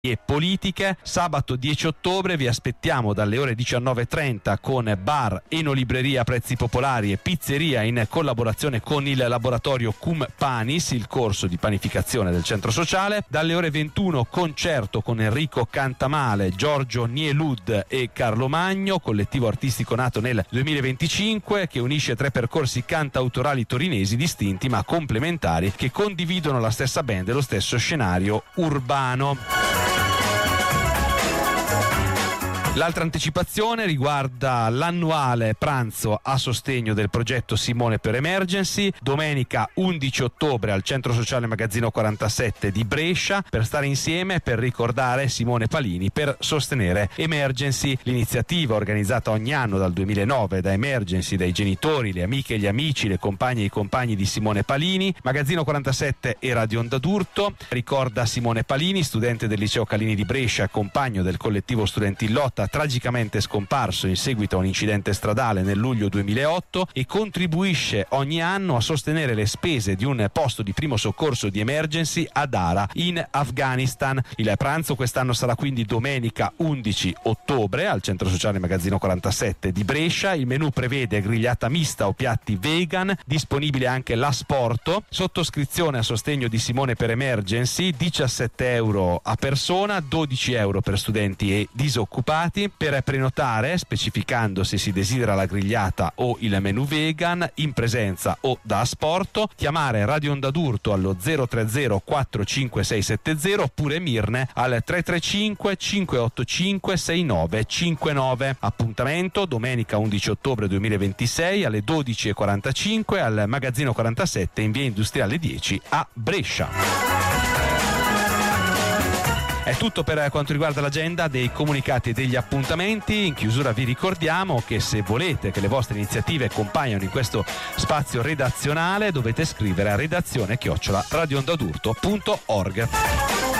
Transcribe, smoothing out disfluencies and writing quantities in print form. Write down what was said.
e politiche. Sabato 10 ottobre vi aspettiamo dalle ore 19:30 con bar, enolibreria a prezzi popolari e pizzeria in collaborazione con il laboratorio Cum Panis, il corso di panificazione del centro sociale. Dalle ore 21 concerto con Enrico Cantamale, Giorgio Nielud e Carlo Magno, collettivo artistico nato nel 2025 che unisce 3 percorsi cantautorali torinesi distinti ma complementari che condividono la stessa band e lo stesso scenario urbano. L'altra anticipazione riguarda l'annuale pranzo a sostegno del progetto Simone per Emergency, domenica 11 ottobre al Centro Sociale Magazzino 47 di Brescia, per stare insieme, per ricordare Simone Palini, per sostenere Emergency, l'iniziativa organizzata ogni anno dal 2009 da Emergency, dai genitori, le amiche e gli amici, le compagne e i compagni di Simone Palini. Magazzino 47 e Radio Onda d'Urto ricorda Simone Palini, studente del Liceo Calini di Brescia, compagno del collettivo Studentillotta, tragicamente scomparso in seguito a un incidente stradale nel luglio 2008, e contribuisce ogni anno a sostenere le spese di un posto di primo soccorso di Emergency a Dara in Afghanistan. Il pranzo quest'anno sarà quindi domenica 11 ottobre al Centro Sociale Magazzino 47 di Brescia. Il menù prevede grigliata mista o piatti vegan, disponibile anche l'asporto. Sottoscrizione a sostegno di Simone per Emergency, 17 euro a persona, 12 euro per studenti e disoccupati. Per prenotare, specificando se si desidera la grigliata o il menù vegan, in presenza o da asporto, chiamare Radio Onda d'Urto allo 030 45670 oppure Mirne al 335 585 6959. Appuntamento domenica 11 ottobre 2026 alle 12:45 al Magazzino 47 in via Industriale 10 a Brescia. È tutto per quanto riguarda l'agenda dei comunicati e degli appuntamenti. In chiusura vi ricordiamo che se volete che le vostre iniziative compaiano in questo spazio redazionale dovete scrivere a redazione@radioondadurto.org.